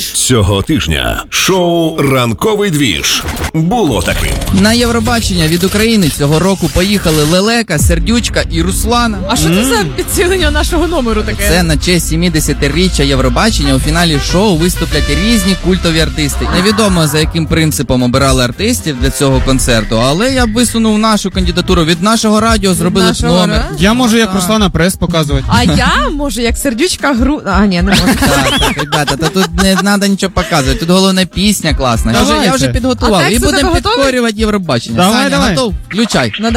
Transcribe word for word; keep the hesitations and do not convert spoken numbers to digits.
Цього тижня шоу «Ранковий двіж» було таким. На Євробачення від України цього року поїхали Лелека, Сердючка і Руслана. А що це за підсилення нашого номеру таке? Це на честь сімдесятиріччя Євробачення у фіналі шоу виступлять різні культові артисти. Невідомо, за яким принципом обирали артистів для цього концерту, але я б висунув нашу кандидатуру. Від нашого радіо зробили б нашого номер. радіо? Я можу як Руслана Прес показувати. А я, може, як Сердючка гру... А, ні, не можу. Так, так, ребята, та тут не треба нічого показувати. Тут головне пісня класна. Я вже, я вже Давайте. підготував. А І текст у будемо тебе готовий? підкорювати Євробачення. Давай, Саня, давай. готов? Включай. Ну,